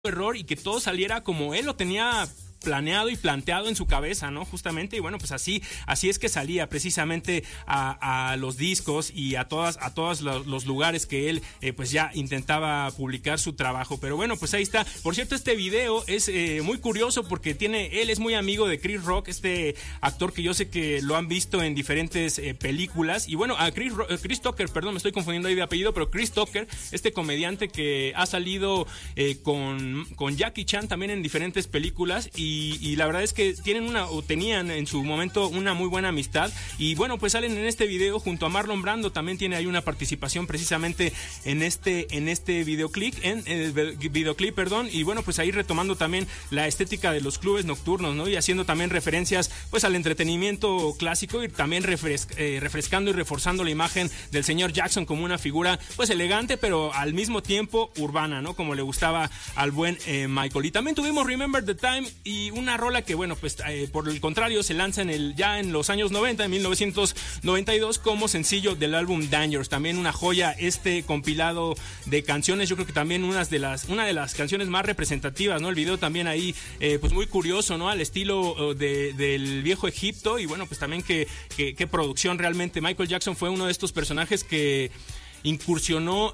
error y que todo saliera como él lo tenía planeado y planteado en su cabeza, ¿no? Justamente, y bueno, pues así es que salía precisamente a los discos y a todos los lugares que él pues ya intentaba publicar su trabajo. Pero bueno, pues ahí está. Por cierto, este video es muy curioso porque él es muy amigo de Chris Rock, este actor que yo sé que lo han visto en diferentes películas. Y bueno, a Chris Tucker, perdón, me estoy confundiendo ahí de apellido, pero Chris Tucker, este comediante que ha salido con Jackie Chan también en diferentes películas. Y la verdad es que tenían en su momento una muy buena amistad. Y bueno, pues salen en este video junto a Marlon Brando. También tiene ahí una participación precisamente en este videoclip, perdón. Y bueno, pues ahí retomando también la estética de los clubes nocturnos, ¿no? Y haciendo también referencias pues al entretenimiento clásico y también refrescando y reforzando la imagen del señor Jackson como una figura pues elegante, pero al mismo tiempo urbana, ¿no? Como le gustaba al buen Michael. Y también tuvimos Remember the Time y una rola que, bueno, pues por el contrario se lanza ya en los años 90, en 1992, como sencillo del álbum Dangerous. También una joya este compilado de canciones. Yo creo que también una de las canciones más representativas, ¿no? El video también ahí, pues muy curioso, ¿no? Al estilo del viejo Egipto. Y bueno, pues también qué producción realmente. Michael Jackson fue uno de estos personajes que incursionó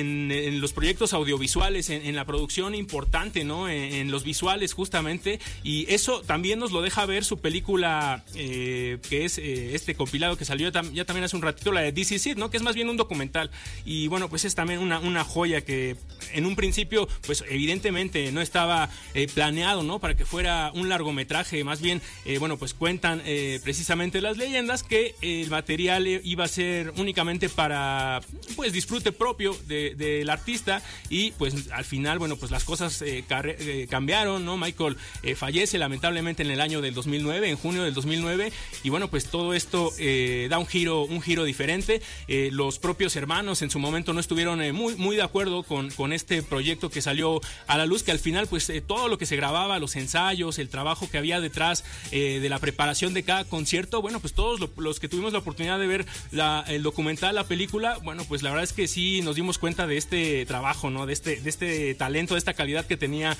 en los proyectos audiovisuales, en la producción importante, ¿no? En los visuales justamente, y eso también nos lo deja ver su película que es este compilado que salió ya también hace un ratito, la de This Is It, ¿no? Que es más bien un documental, y bueno, pues es también una joya que en un principio pues evidentemente no estaba planeado, ¿no? Para que fuera un largometraje, más bien bueno, pues cuentan precisamente las leyendas que el material iba a ser únicamente para pues disfrute propio del artista, y pues al final, bueno, pues las cosas cambiaron, ¿no? Michael fallece lamentablemente en el año del 2009, en junio del 2009, y bueno, pues todo esto da un giro diferente. Los propios hermanos en su momento no estuvieron muy de acuerdo con este proyecto que salió a la luz, que al final pues todo lo que se grababa, los ensayos, el trabajo que había detrás de la preparación de cada concierto, bueno, pues todos los que tuvimos la oportunidad de ver el documental, la película, bueno, pues la verdad es que sí nos dimos cuenta de este trabajo, ¿no? De este talento, de esta calidad que tenía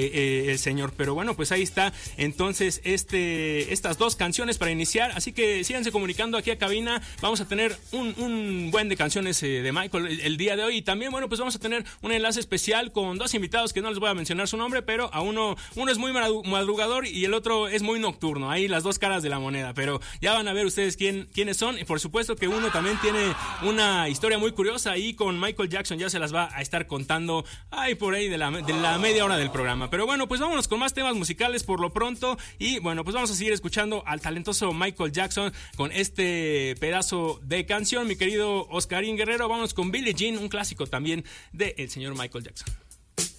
el señor. Pero bueno, pues ahí está entonces estas dos canciones para iniciar, así que síganse comunicando aquí a cabina. Vamos a tener un buen de canciones de Michael el día de hoy, y también, bueno, pues vamos a tener un enlace especial con dos invitados que no les voy a mencionar su nombre, pero a uno es muy madrugador y el otro es muy nocturno, ahí las dos caras de la moneda, pero ya van a ver ustedes quiénes son. Y por supuesto que uno también tiene una historia muy curiosa ahí con Michael Jackson, ya se las va a estar contando ahí por ahí de la media hora del programa. Pero bueno, pues vámonos con más temas musicales por lo pronto, y bueno, pues vamos a seguir escuchando al talentoso Michael Jackson con este pedazo de canción, mi querido Oscarín Guerrero. Vámonos con Billie Jean, un clásico también del señor Michael Jackson.